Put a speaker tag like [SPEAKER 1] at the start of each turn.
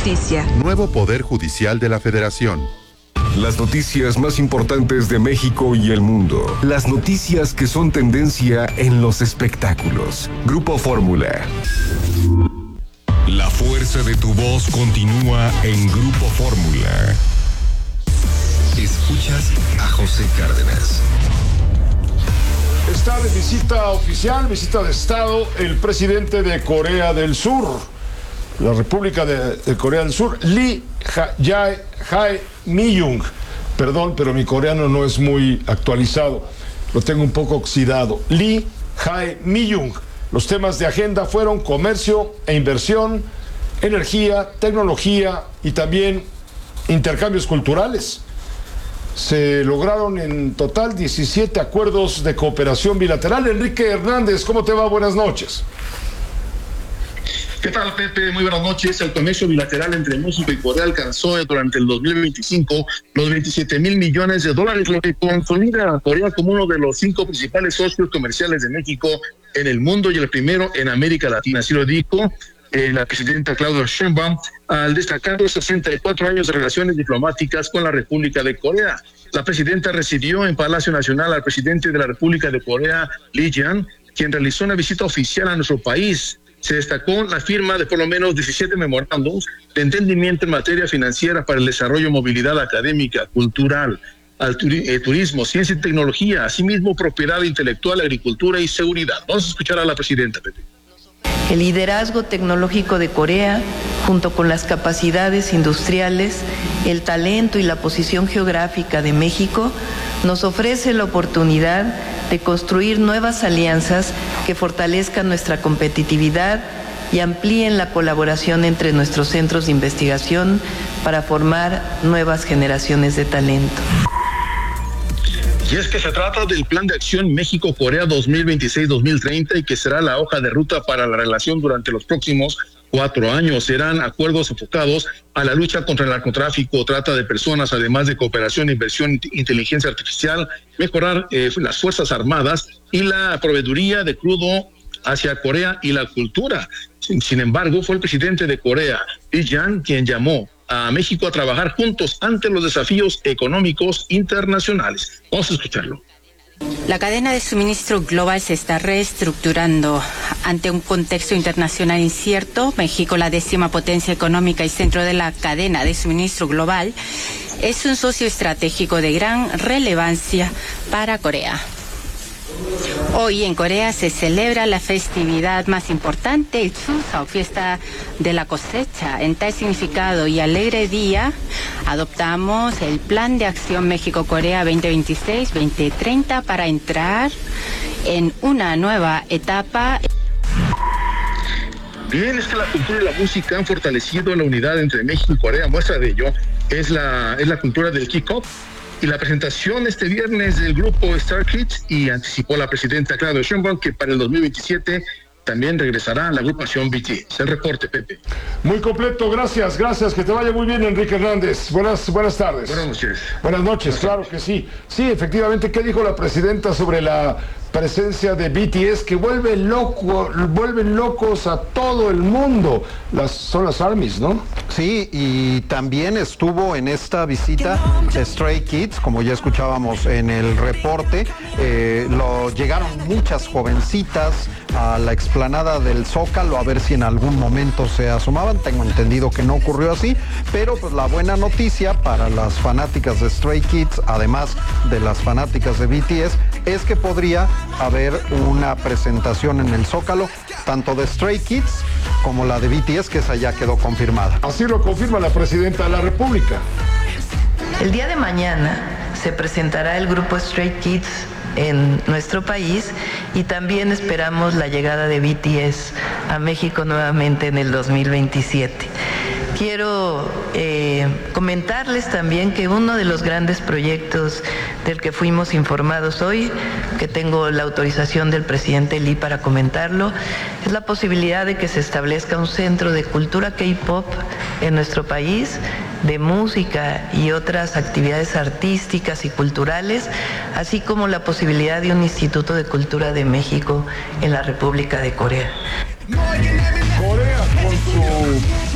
[SPEAKER 1] justicia.
[SPEAKER 2] Nuevo Poder Judicial de la Federación.
[SPEAKER 3] Las noticias más importantes de México y el mundo. Las noticias que son tendencia en los espectáculos. Grupo Fórmula. La fuerza de tu voz continúa en Grupo Fórmula. Escuchas a José Cárdenas.
[SPEAKER 4] Está de visita oficial, visita de Estado, el presidente de Corea del Sur, la República de Corea del Sur, Lee Jae-myung. Perdón, pero mi coreano no es muy actualizado, lo tengo un poco oxidado. Lee Jae-myung. Los temas de agenda fueron comercio e inversión, energía, tecnología y también intercambios culturales. Se lograron en total 17 acuerdos de cooperación bilateral. Enrique Hernández, ¿cómo te va? Buenas noches.
[SPEAKER 5] ¿Qué tal, Pepe? Muy buenas noches. El comercio bilateral entre México y Corea alcanzó durante el 2025 los 27,000 millones de dólares, lo que consolida a Corea como uno de los 5 principales socios comerciales de México en el mundo y el primero en América Latina. Así lo dijo la presidenta Claudia Sheinbaum al destacar los 64 años de relaciones diplomáticas con la República de Corea. La presidenta recibió en Palacio Nacional al presidente de la República de Corea, Lee Jae-myung, quien realizó una visita oficial a nuestro país. Se destacó la firma de por lo menos 17 memorándums de entendimiento en materia financiera para el desarrollo, movilidad académica, cultural, turismo, ciencia y tecnología, asimismo propiedad intelectual, agricultura y seguridad. Vamos a escuchar a la presidenta, Pepe.
[SPEAKER 6] El liderazgo tecnológico de Corea, junto con las capacidades industriales, el talento y la posición geográfica de México, nos ofrece la oportunidad de construir nuevas alianzas que fortalezcan nuestra competitividad y amplíen la colaboración entre nuestros centros de investigación para formar nuevas generaciones de talento.
[SPEAKER 5] Y es que se trata del Plan de Acción México-Corea 2026-2030 y que será la hoja de ruta para la relación durante los próximos 4 años. Serán acuerdos enfocados a la lucha contra el narcotráfico, trata de personas, además de cooperación, inversión, inteligencia artificial, mejorar las Fuerzas Armadas y la proveeduría de crudo hacia Corea y la cultura. Sin embargo, fue el presidente de Corea, Lee Jae-myung, quien llamó a México a trabajar juntos ante los desafíos económicos internacionales. Vamos a escucharlo.
[SPEAKER 7] La cadena de suministro global se está reestructurando. Ante un contexto internacional incierto, México, la 10ª potencia económica y centro de la cadena de suministro global, es un socio estratégico de gran relevancia para Corea. Hoy en Corea se celebra la festividad más importante, el Chuseok, fiesta de la cosecha. En tal significado y alegre día, adoptamos el Plan de Acción México-Corea 2026-2030 para entrar en una nueva etapa.
[SPEAKER 5] Bien, es que la cultura y la música han fortalecido la unidad entre México y Corea. Muestra de ello es la cultura del K-pop y la presentación este viernes del grupo Star Kids, y anticipó la presidenta Claudia Sheinbaum que para el 2027 también regresará la agrupación BTS. El reporte, Pepe.
[SPEAKER 4] Muy completo, gracias, que te vaya muy bien, Enrique Hernández. Buenas tardes.
[SPEAKER 5] Buenas noches.
[SPEAKER 4] Buenas noches, claro que sí. Sí, efectivamente, ¿qué dijo la presidenta sobre la presencia de BTS que vuelven locos a todo el mundo? Son las ARMYs, ¿no?
[SPEAKER 8] Sí, y también estuvo en esta visita Stray Kids, como ya escuchábamos en el reporte. Llegaron muchas jovencitas a la explanada del Zócalo a ver si en algún momento se asomaban. Tengo entendido que no ocurrió así, pero pues la buena noticia para las fanáticas de Stray Kids, además de las fanáticas de BTS, es que podría haber una presentación en el Zócalo, tanto de Stray Kids como la de BTS, que esa ya quedó confirmada.
[SPEAKER 4] Así lo confirma la presidenta de la República.
[SPEAKER 6] El día de mañana se presentará el grupo Stray Kids en nuestro país y también esperamos la llegada de BTS a México nuevamente en el 2027. Quiero comentarles también que uno de los grandes proyectos del que fuimos informados hoy, que tengo la autorización del presidente Lee para comentarlo, es la posibilidad de que se establezca un centro de cultura K-pop en nuestro país, de música y otras actividades artísticas y culturales, así como la posibilidad de un Instituto de Cultura de México en la República de Corea.
[SPEAKER 4] Corea con su